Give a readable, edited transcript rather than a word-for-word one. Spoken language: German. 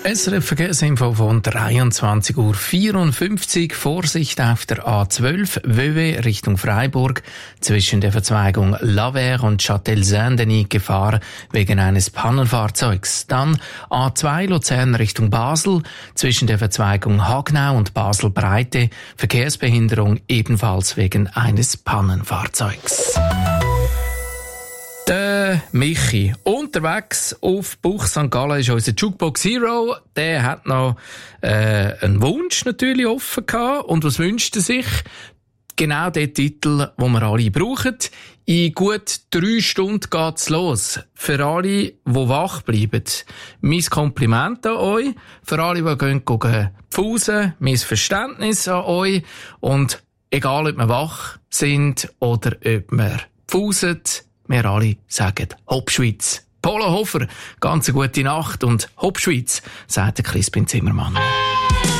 SRF Verkehrsinfo von 23:54 Uhr. Vorsicht auf der A12 Vevey Richtung Freiburg. Zwischen der Verzweigung Lavère und Châtel-Saint-Denis Gefahr wegen eines Pannenfahrzeugs. Dann A2 Luzern Richtung Basel. Zwischen der Verzweigung Hagnau und Basel-Breite Verkehrsbehinderung ebenfalls wegen eines Pannenfahrzeugs. Der Michi, unterwegs auf Buch St. Gallen, ist unser Jukebox Hero. Der hat noch einen Wunsch natürlich offen gehabt. Und was wünscht er sich? Genau den Titel, den wir alle brauchen. In gut 3 Stunden geht's los. Für alle, die wach bleiben. Mein Kompliment an euch. Für alle, die gehen pfusen, mein Verständnis an euch. Und egal, ob wir wach sind oder ob wir pfusen, wir alle sagen Hopp Schweiz. Polo Hofer, ganz eine gute Nacht und Hopp Schweiz, sagt der Crispin Zimmermann.